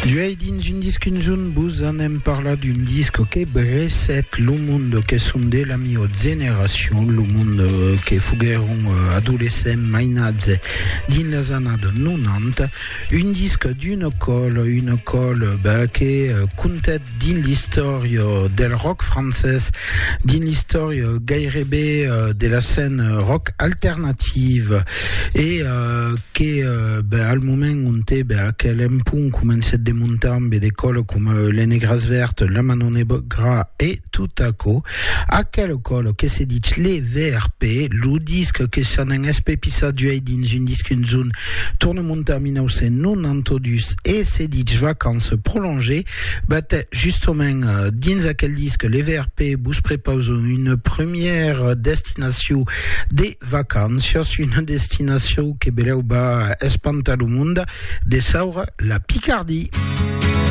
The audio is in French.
Duei dins un disc un zun bus anem parla d'un disc che breset lo monde che son de la mia generazione, lo monde che fugeron adolescent mainadze din las anades 90, un disc d'une école che contet din l'istoria del rock francès, din l'istoria gairebé de la scène rock alternative e che al moment on te a quel punt comencet de montar des cols comme les Negras Vertes, la Manon Negra et tout à quel col que se dit les VRP, le disque que s'en en espépissa du Haydin, un disque une zone tourne monta 1992 et se dit vacances prolongées, justement dins à quel disque les VRP bus préposent une première destination des vacances, une destination que beleu ba espanta le monde, de saure la Picardie.